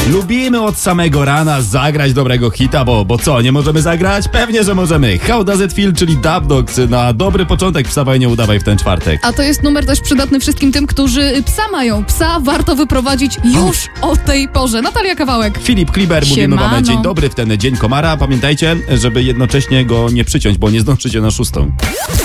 Lubimy od samego rana zagrać dobrego hita, bo co, nie możemy zagrać? Pewnie, że możemy. How Does It Feel, czyli Dub Dogs, na dobry początek wstawaj, nie udawaj w ten czwartek. A to jest numer też przydatny wszystkim tym, którzy psa mają. Psa warto wyprowadzić już o tej porze. Natalia Kawałek. Filip Kliber, mówimy wam Siemano. dzień dobry w ten dzień komara. Pamiętajcie, żeby jednocześnie go nie przyciąć, bo nie zdążycie na 6.